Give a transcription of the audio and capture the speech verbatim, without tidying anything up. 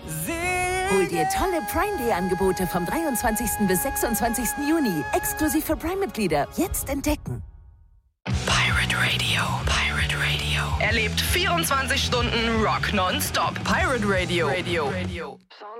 Hol dir tolle Prime Day Angebote vom dreiundzwanzigsten bis sechsundzwanzigsten Juni. Exklusiv für Prime-Mitglieder. Jetzt entdecken. Pirate Radio. Pirate Radio. Erlebt vierundzwanzig Stunden Rock nonstop. Pirate Radio. Radio. Radio.